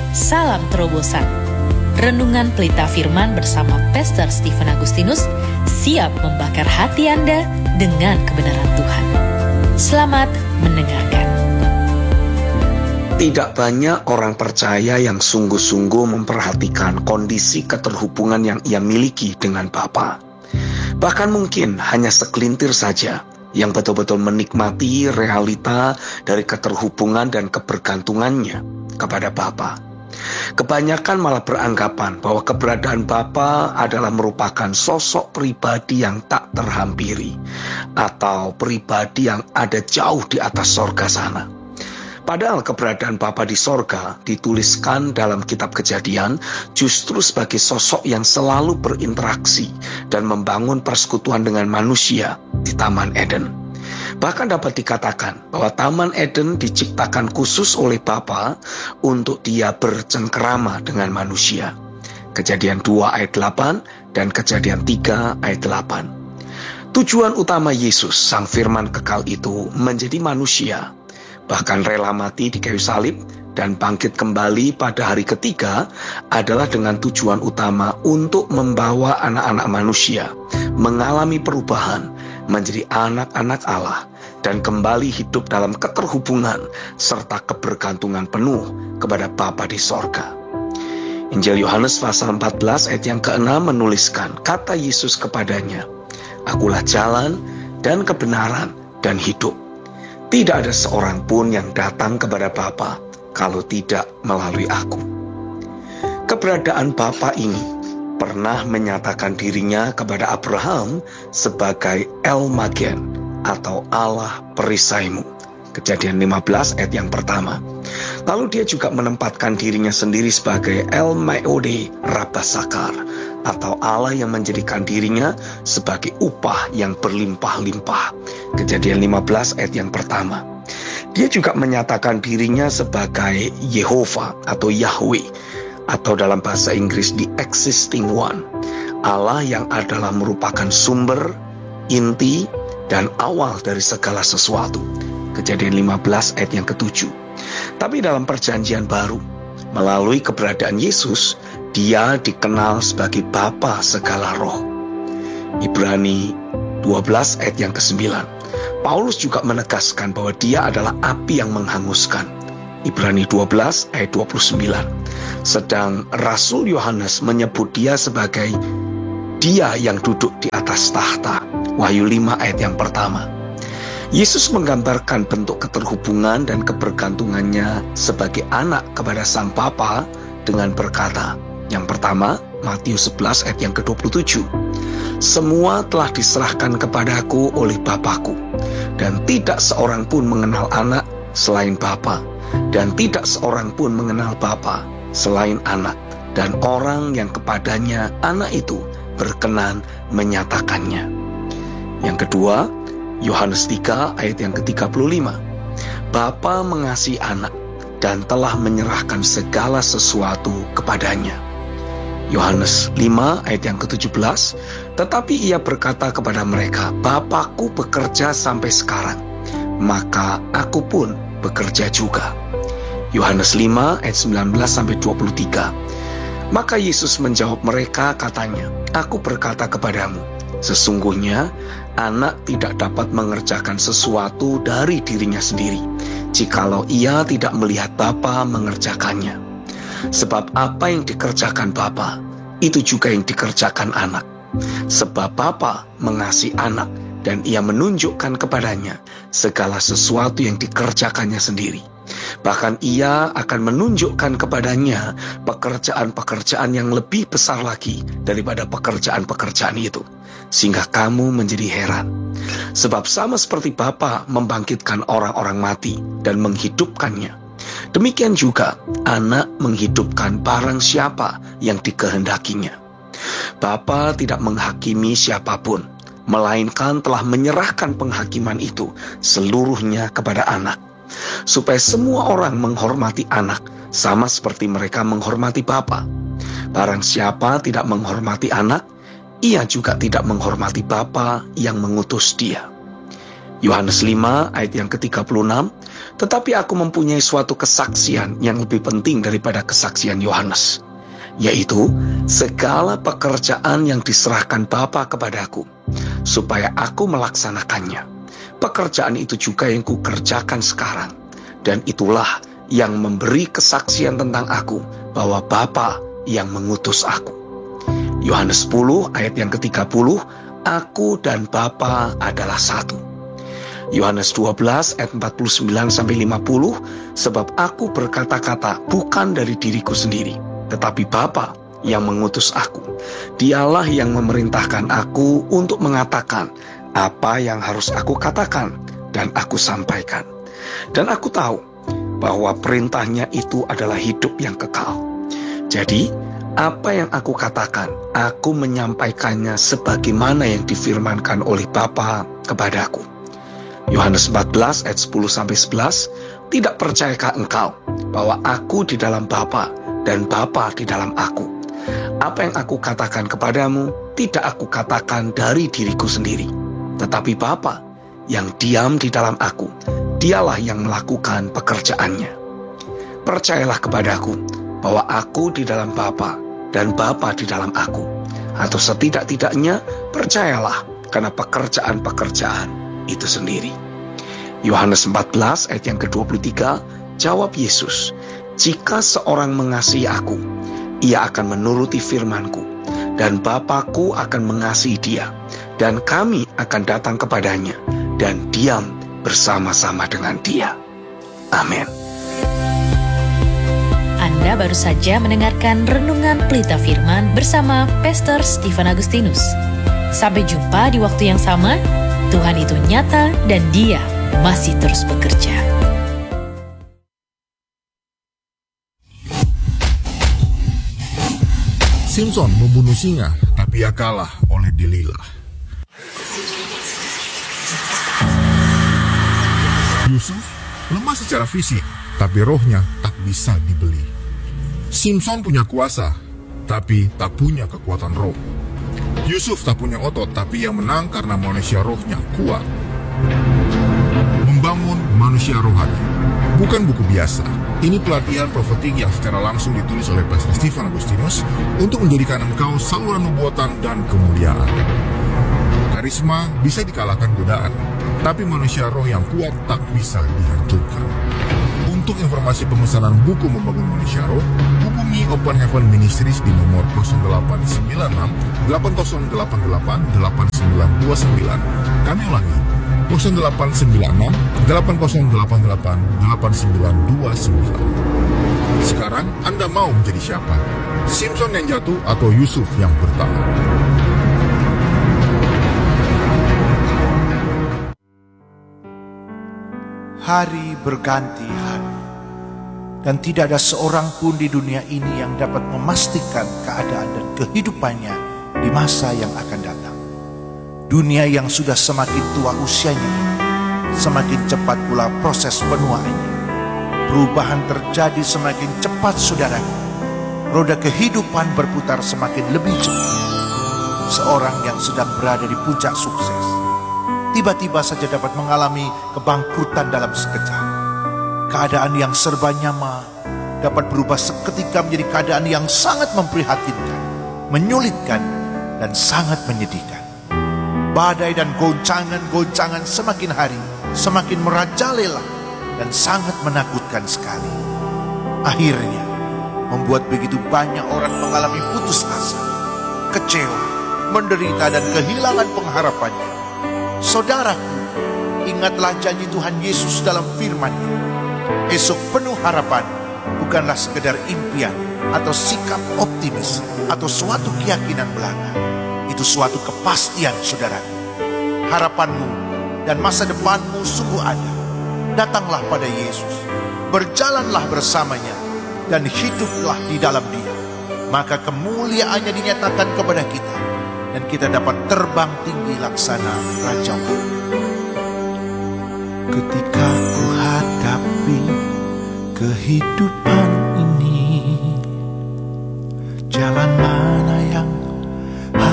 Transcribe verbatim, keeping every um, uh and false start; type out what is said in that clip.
Salam terobosan. Renungan Pelita Firman bersama Pastor Stephen Agustinus siap membakar hati Anda dengan kebenaran Tuhan. Selamat mendengarkan. Tidak banyak orang percaya yang sungguh-sungguh memperhatikan kondisi keterhubungan yang ia miliki dengan Bapa. Bahkan mungkin hanya segelintir saja yang betul-betul menikmati realita dari keterhubungan dan kebergantungannya kepada Bapa. Kebanyakan malah beranggapan bahwa keberadaan Bapa adalah merupakan sosok pribadi yang tak terhampiri atau pribadi yang ada jauh di atas sorga sana. Padahal keberadaan Bapa di sorga dituliskan dalam kitab Kejadian justru sebagai sosok yang selalu berinteraksi dan membangun persekutuan dengan manusia di Taman Eden. Bahkan dapat dikatakan bahwa Taman Eden diciptakan khusus oleh Bapa untuk dia bercengkerama dengan manusia. Kejadian dua ayat delapan dan Kejadian tiga ayat delapan. Tujuan utama Yesus, Sang Firman kekal itu, menjadi manusia, bahkan rela mati di kayu salib dan bangkit kembali pada hari ketiga adalah dengan tujuan utama untuk membawa anak-anak manusia mengalami perubahan menjadi anak-anak Allah dan kembali hidup dalam keterhubungan serta kebergantungan penuh kepada Bapa di sorga. Injil Yohanes pasal empat belas ayat yang keenam menuliskan, kata Yesus kepadanya, "Akulah jalan dan kebenaran dan hidup. Tidak ada seorang pun yang datang kepada Bapa kalau tidak melalui aku." Keberadaan Bapa ini pernah menyatakan dirinya kepada Abraham sebagai El Magen atau Allah perisaimu. Kejadian lima belas ayat yang pertama. Lalu dia juga menempatkan dirinya sendiri sebagai El Maode Rabasakar atau Allah yang menjadikan dirinya sebagai upah yang berlimpah-limpah. Kejadian lima belas ayat yang pertama. Dia juga menyatakan dirinya sebagai Yehova atau Yahweh atau dalam bahasa Inggris the existing one, Allah yang adalah merupakan sumber, inti, dan awal dari segala sesuatu. Kejadian lima belas ayat yang ketujuh. Tapi dalam perjanjian baru, melalui keberadaan Yesus, dia dikenal sebagai Bapa segala roh. Ibrani dua belas ayat yang kesembilan. Paulus juga menegaskan bahwa dia adalah api yang menghanguskan. Ibrani dua belas ayat dua puluh sembilan. Sedang Rasul Yohanes menyebut dia sebagai dia yang duduk di atas tahta. Wahyu lima ayat yang pertama. Yesus menggambarkan bentuk keterhubungan dan kebergantungannya sebagai anak kepada Sang Bapa dengan berkata, yang pertama, Matius sebelas ayat yang ke dua puluh tujuh. Semua telah diserahkan kepadaku oleh Bapa-Ku, dan tidak seorang pun mengenal anak selain Bapa, dan tidak seorang pun mengenal Bapa selain anak, dan orang yang kepadanya anak itu berkenan menyatakannya. Yang kedua, Yohanes tiga ayat yang ke tiga puluh lima. Bapa mengasihi anak dan telah menyerahkan segala sesuatu kepadanya. Yohanes lima ayat yang ke tujuh belas. Tetapi ia berkata kepada mereka, Bapa-Ku bekerja sampai sekarang, maka aku pun bekerja juga. Yohanes lima ayat sembilan belas sampai dua puluh tiga. Maka Yesus menjawab mereka katanya, Aku berkata kepadamu, sesungguhnya anak tidak dapat mengerjakan sesuatu dari dirinya sendiri, jikalau ia tidak melihat Bapa mengerjakannya. Sebab apa yang dikerjakan Bapa, itu juga yang dikerjakan anak. Sebab Bapa mengasihi anak, dan ia menunjukkan kepadanya segala sesuatu yang dikerjakannya sendiri. Bahkan ia akan menunjukkan kepadanya pekerjaan-pekerjaan yang lebih besar lagi daripada pekerjaan-pekerjaan itu, sehingga kamu menjadi heran. Sebab sama seperti Bapa membangkitkan orang-orang mati dan menghidupkannya, demikian juga anak menghidupkan barang siapa yang dikehendakinya. Bapa tidak menghakimi siapapun, melainkan telah menyerahkan penghakiman itu seluruhnya kepada anak, supaya semua orang menghormati anak sama seperti mereka menghormati Bapa. Barang siapa tidak menghormati anak, ia juga tidak menghormati Bapa yang mengutus dia. Yohanes lima ayat yang ke tiga puluh enam. Tetapi aku mempunyai suatu kesaksian yang lebih penting daripada kesaksian Yohanes, yaitu segala pekerjaan yang diserahkan Bapa kepadaku, supaya aku melaksanakannya. Pekerjaan itu juga yang kukerjakan sekarang, dan itulah yang memberi kesaksian tentang aku, bahwa Bapa yang mengutus aku. Yohanes sepuluh ayat yang ketiga puluh, aku dan Bapa adalah satu. Yohanes dua belas ayat empat puluh sembilan sampai lima puluh, sebab aku berkata-kata bukan dari diriku sendiri, tetapi Bapa yang mengutus aku. Dialah yang memerintahkan aku untuk mengatakan apa yang harus aku katakan dan aku sampaikan. Dan aku tahu bahwa perintahnya itu adalah hidup yang kekal. Jadi, apa yang aku katakan, aku menyampaikannya sebagaimana yang difirmankan oleh Bapa kepadaku. Yohanes empat belas ayat sepuluh sampai sebelas, tidak percayakah engkau bahwa aku di dalam Bapa dan Bapa di dalam aku? Apa yang aku katakan kepadamu, tidak aku katakan dari diriku sendiri, tetapi Bapa yang diam di dalam aku, dialah yang melakukan pekerjaannya. Percayalah kepadaku bahwa aku di dalam Bapa dan Bapa di dalam aku, atau setidak-tidaknya percayalah karena pekerjaan-pekerjaan itu sendiri. Yohanes empat belas ayat yang kedua puluh tiga, jawab Yesus, jika seorang mengasihi aku, ia akan menuruti firman-Ku, dan Bapa-Ku akan mengasihi dia, dan kami akan datang kepadanya, dan diam bersama-sama dengan dia. Amin. Anda baru saja mendengarkan Renungan Pelita Firman bersama Pastor Stephen Agustinus. Sampai jumpa di waktu yang sama. Tuhan itu nyata dan Dia masih terus bekerja. Simpson membunuh singa, tapi ia kalah oleh Delilah. Yusuf lemah secara fisik, tapi rohnya tak bisa dibeli. Simpson punya kuasa, tapi tak punya kekuatan roh. Yusuf tak punya otot, tapi yang menang karena manusia rohnya kuat. Membangun manusia rohani bukan buku biasa. Ini pelatihan profetik yang secara langsung ditulis oleh Pastor Stephen Agustinus untuk menjadikan engkau saluran nubuatan dan kemuliaan. Karisma bisa dikalahkan godaan, tapi manusia roh yang kuat tak bisa dihancurkan. Untuk informasi pemesanan buku Membangun Manusia Roh, hubungi Open Heaven Ministries di nomor nol delapan sembilan enam delapan nol delapan delapan delapan sembilan dua sembilan. Kami ulangi, nol delapan sembilan enam delapan nol delapan delapan delapan sembilan dua sembilan. Sekarang Anda mau menjadi siapa? Simpson yang jatuh atau Yusuf yang bertahan? Hari berganti hari, dan tidak ada seorang pun di dunia ini yang dapat memastikan keadaan dan kehidupannya di masa yang akan datang. Dunia yang sudah semakin tua usianya ini, semakin cepat pula proses penuaannya. Perubahan terjadi semakin cepat, saudaraku. Roda kehidupan berputar semakin lebih cepat. Seorang yang sedang berada di puncak sukses tiba-tiba saja dapat mengalami kebangkrutan dalam sekejap. Keadaan yang serba nyaman dapat berubah seketika menjadi keadaan yang sangat memprihatinkan, menyulitkan, dan sangat menyedihkan. Badai dan goncangan-goncangan semakin hari semakin merajalela dan sangat menakutkan sekali. Akhirnya membuat begitu banyak orang mengalami putus asa, kecewa, menderita, dan kehilangan pengharapannya. Saudaraku, ingatlah janji Tuhan Yesus dalam firman-Nya. Esok penuh harapan bukanlah sekedar impian atau sikap optimis atau suatu keyakinan belaka. Itu suatu kepastian, saudaraku. Harapanmu dan masa depanmu sungguh ada. Datanglah pada Yesus, berjalanlah bersamanya, dan hiduplah di dalam Dia. Maka kemuliaannya dinyatakan kepada kita, dan kita dapat terbang tinggi laksana Raja. Ketika ku hadapi kehidupan ini, jalan